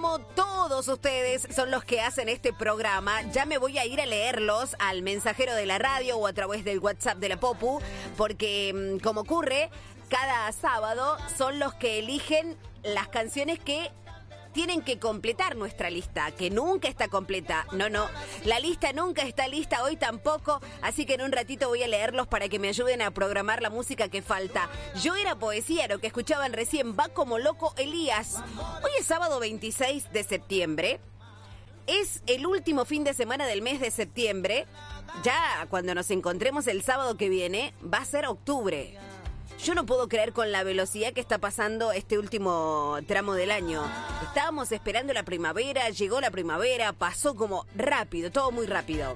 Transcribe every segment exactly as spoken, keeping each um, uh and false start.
como todos ustedes son los que hacen este programa, ya me voy a ir a leerlos al mensajero de la radio o a través del WhatsApp de la Popu, porque como ocurre, cada sábado son los que eligen las canciones que tienen que completar nuestra lista, que nunca está completa. No, no, la lista nunca está lista, hoy tampoco, así que en un ratito voy a leerlos para que me ayuden a programar la música que falta. Yo era poesía, lo que escuchaban recién, Va como loco Elías. Hoy es sábado veintiséis de septiembre, es el último fin de semana del mes de septiembre. Ya cuando nos encontremos el sábado que viene, va a ser octubre. Yo no puedo creer con la velocidad que está pasando este último tramo del año. Estábamos esperando la primavera, llegó la primavera, pasó como rápido, todo muy rápido.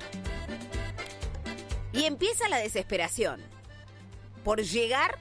Y empieza la desesperación por llegar.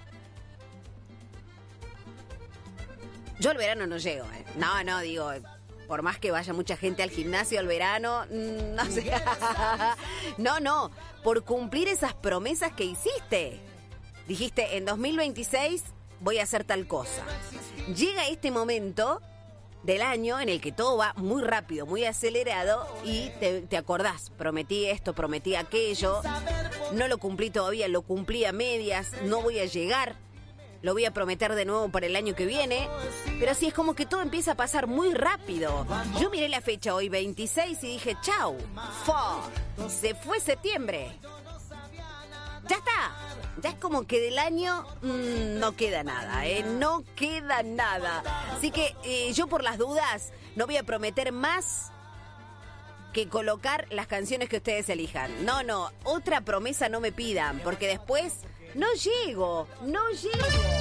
Yo al verano no llego, ¿eh? No, no, digo, por más que vaya mucha gente al gimnasio al verano, no sé. No, no, por cumplir esas promesas que hiciste. Dijiste, en dos mil veintiséis voy a hacer tal cosa. Llega este momento del año en el que todo va muy rápido, muy acelerado y te, te acordás, prometí esto, prometí aquello, no lo cumplí todavía, lo cumplí a medias, no voy a llegar, lo voy a prometer de nuevo para el año que viene, pero así es como que todo empieza a pasar muy rápido. Yo miré la fecha hoy, veintiséis, y dije, chau, fo, se fue septiembre. Ya está. Ya es como que del año mmm, no queda nada, ¿eh? No queda nada. Así que eh, yo por las dudas no voy a prometer más que colocar las canciones que ustedes elijan. No, no, otra promesa no me pidan, porque después no llego, no llego.